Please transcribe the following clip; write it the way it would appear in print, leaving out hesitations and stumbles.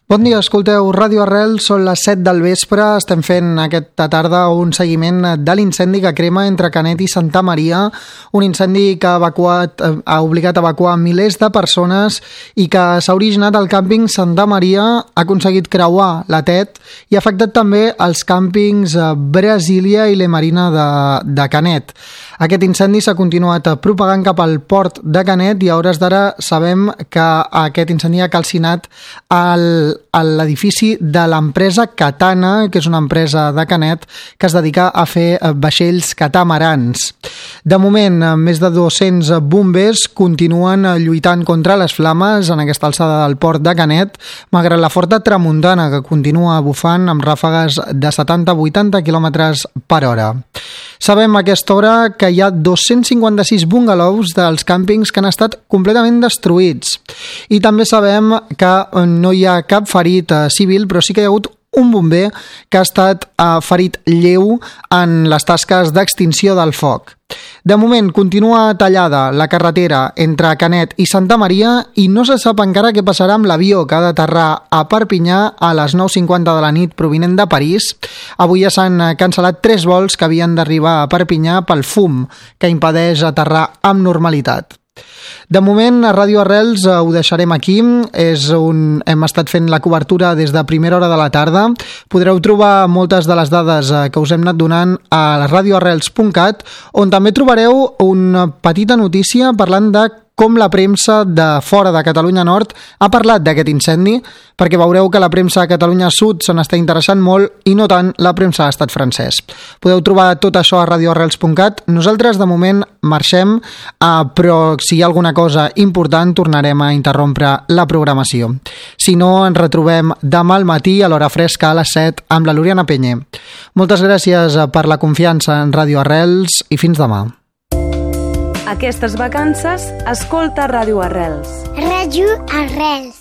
Bon dia, escolteu Ràdio Arrels, són les 7 del vespre, estem fent aquesta tarda un seguiment de l'incendi que crema entre Canet i Santa Maria, un incendi que ha obligat a evacuar milers de persones i que s'ha originat al càmping Santa Maria, ha aconseguit creuar la Tet i ha afectat també els càmpings Brasília i La Marina de Canet. Aquest incendi s'ha continuat propagant cap al port de Canet i a hores d'ara sabem que aquest incendi ha calcinat a l'edifici de l'empresa Katana, que és una empresa de Canet que es dedica a fer vaixells catamarans. De moment, més de 200 bombers continuen lluitant contra les flames en aquesta alçada del port de Canet, malgrat la forta tramuntana que continua bufant amb ràfegues de 70-80 km per hora. Sabem a aquesta hora que hi ha 256 bungalows dels càmpings que han estat completament destruïts. I també sabem que no hi ha cap ferit civil, però sí que hi ha hagut un bomber que ha estat ferit lleu en les tasques d'extinció del foc. De moment continua tallada la carretera entre Canet i Santa Maria i no se sap encara què passarà amb l'avió que ha d'aterrar a Perpinyà a les 9:50 de la nit provinent de París. Avui ja s'han cancel·lat 3 vols que havien d'arribar a Perpinyà pel fum que impedeix aterrar amb normalitat. De moment, a Ràdio Arrels ho deixarem aquí. Hem estat fent la cobertura des de primera hora de la tarda. Podreu trobar moltes de les dades que us hem anat donant a radioarrels.cat, on també trobareu una petita notícia parlant de com la premsa de fora de Catalunya Nord ha parlat d'aquest incendi, perquè veureu que la premsa de Catalunya Sud se n'està interessant molt i no tant la premsa de l'estat francès. Podeu trobar tot això a radioarrels.cat. Nosaltres, de moment, marxem, però si hi ha alguna cosa important tornarem a interrompre la programació. Si no, ens retrobem demà al matí a l'hora fresca a les 7 amb la Loriana Penyer. Moltes gràcies per la confiança en Ràdio Arrels i fins demà. Aquestes vacances, escolta Ràdio Arrels. Ràdio Arrels.